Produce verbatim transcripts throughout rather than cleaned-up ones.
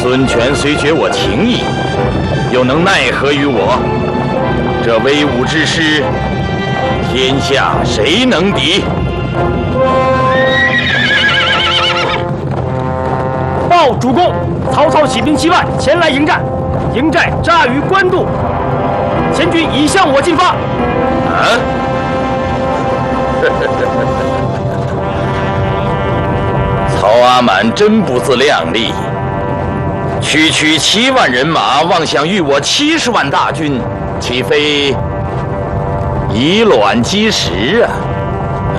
孙权虽觉我情义，又能奈何于我？这威武之师，天下谁能敌？ 报主公，曹操起兵七万前来迎战，营寨扎于官渡，前军已向我进发。 啊！曹阿满真不自量力，区区七万人马，妄想御我七十万大军，岂非以卵击石啊？啊！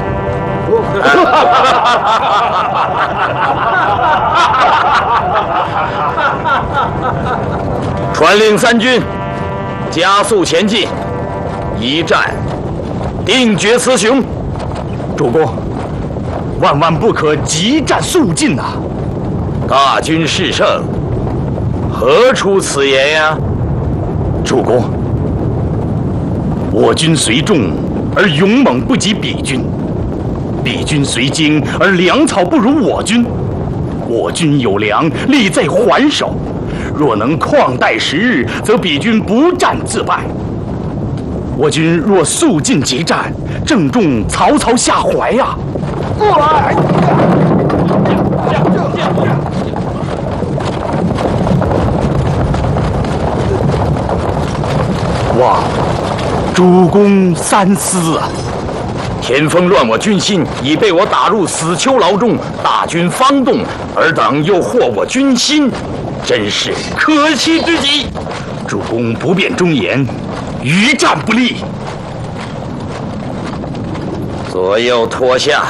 传令三军加速前进，一战定决雌雄。 主公，万万不可急战速进呐！ 大军势胜，何出此言呀？ 主公，我军虽众而勇猛不及彼军，彼军虽精而粮草不如我军。我军有粮，力在还手。若能旷待时日，则彼军不战自败。我军若速进急战，正中曹操下怀呀！望主公三思啊！ 田丰乱我军心，已被我打入死囚牢中，大军方动，尔等又惑我军心，真是可惜之极。 主公不辩忠言，余战不利。 左右脱下，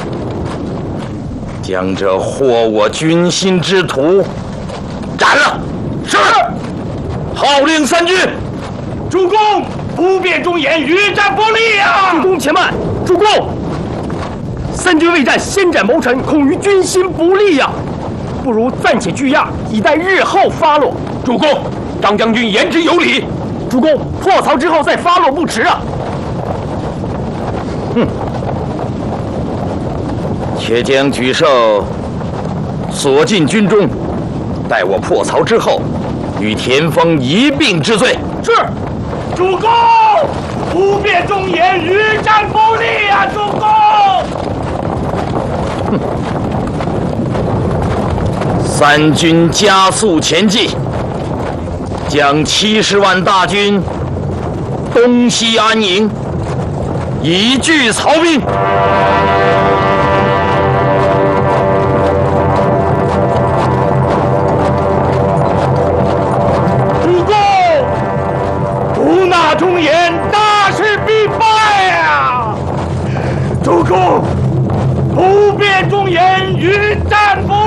将这惑我军心之徒斩了。是。号令三军。 主公不辩忠言，余战不利啊！主公且慢。主公，三军未战，先斩谋臣，恐于军心不利呀、啊。不如暂且拒压，以待日后发落。 主公，张将军言之有理。 主公，破曹之后再发落不迟啊。 哼，且将沮授锁进军中，待我破曹之后，与田丰一并治罪。 是。主公，不辩忠言，余战不利啊！主公。 哼。三军加速前进，将七十万大军东西安营，以拒曹兵。 主公，不纳忠言，大事必败呀！主公，不辩忠言，余战不利。